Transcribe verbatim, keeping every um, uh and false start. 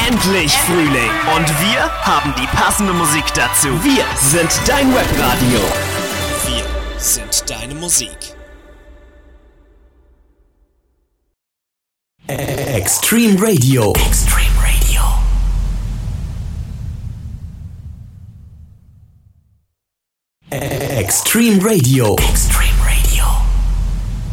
endlich Frühling und wir haben die passende Musik dazu. Wir sind dein Webradio. Wir sind deine Musik. Extreme Radio. Extreme Radio. Extreme Radio. Extreme